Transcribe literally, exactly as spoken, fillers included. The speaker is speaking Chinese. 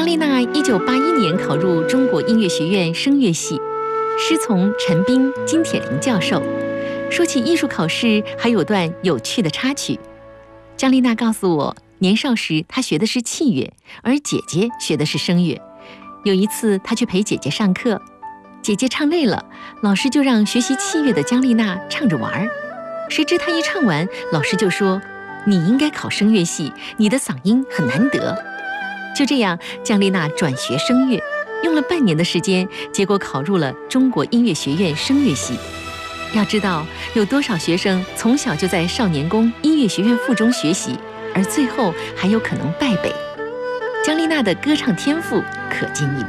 丽娜一九八一年考入中国音乐学院声乐系，师从陈斌、金铁霖教授。说起艺术考试，还有段有趣的插曲。张丽娜告诉我，年少时她学的是器乐，而姐姐学的是声乐。有一次，她去陪姐姐上课，姐姐唱累了，老师就让学习器乐的姜丽娜唱着玩儿。谁知她一唱完，老师就说：“你应该考声乐系，你的嗓音很难得。”就这样，姜丽娜转学声乐，用了半年的时间，结果考入了中国音乐学院声乐系。要知道，有多少学生从小就在少年宫音乐学院附中学习，而最后还有可能败北。姜丽娜的歌唱天赋可见一斑。